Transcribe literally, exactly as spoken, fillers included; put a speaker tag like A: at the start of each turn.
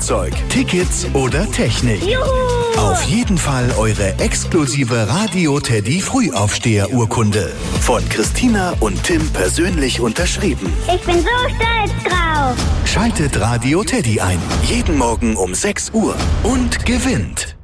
A: Spielzeug, Tickets oder Technik.
B: Juhu!
A: Auf jeden Fall eure exklusive Radio Teddy Frühaufsteher-Urkunde. Von Christina und Tim persönlich unterschrieben.
B: Ich bin so stolz drauf.
A: Schaltet Radio Teddy ein. Jeden Morgen um sechs Uhr und gewinnt.